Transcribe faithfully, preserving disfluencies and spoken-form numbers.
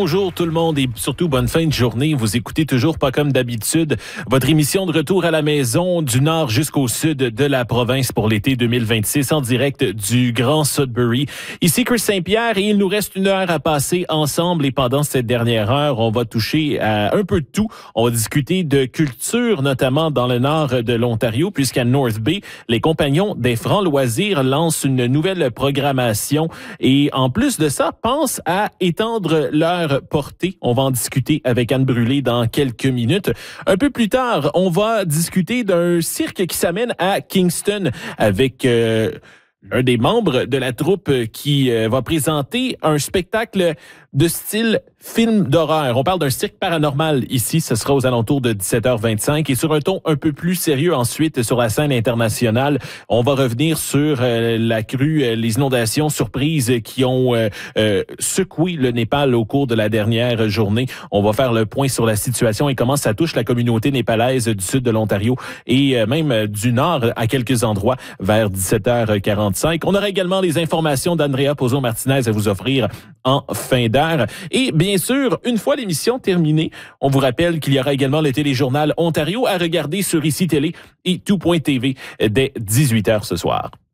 bonjour tout le monde et surtout bonne fin de journée. Vous écoutez toujours pas comme d'habitude votre émission de retour à la maison du nord jusqu'au sud de la province pour l'été deux mille vingt-six en direct du Grand Sudbury. Ici Chris Saint-Pierre et il nous reste une heure à passer ensemble et pendant cette dernière heure, on va toucher à un peu de tout. On va discuter de culture, notamment dans le nord de l'Ontario, puisqu'à North Bay, les compagnons des Francs Loisirs lancent une nouvelle programmation et en plus de ça, pensent à étendre leur portée. On va en discuter avec Anne Brûlé dans quelques minutes. Un peu plus tard, on va discuter d'un cirque qui s'amène à Kingston avec euh, un des membres de la troupe qui euh, va présenter un spectacle de style film d'horreur. On parle d'un cirque paranormal ici. Ce sera aux alentours de dix-sept heures vingt-cinq. Et sur un ton un peu plus sérieux ensuite, sur la scène internationale, on va revenir sur euh, la crue, euh, les inondations surprises qui ont euh, euh, secoué le Népal au cours de la dernière journée. On va faire le point sur la situation et comment ça touche la communauté népalaise du sud de l'Ontario et euh, même du nord à quelques endroits vers dix-sept heures quarante-cinq. On aura également les informations d'Andrea Pozo-Martinez à vous offrir en fin d'heure. Et bien sûr, une fois l'émission terminée, on vous rappelle qu'il y aura également le téléjournal Ontario à regarder sur Ici Télé et tout point T V dès dix-huit heures ce soir.